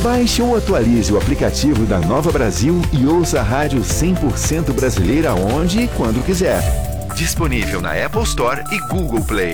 Baixe ou atualize o aplicativo da Nova Brasil e ouça a rádio 100% brasileira onde e quando quiser. Disponível na Apple Store e Google Play.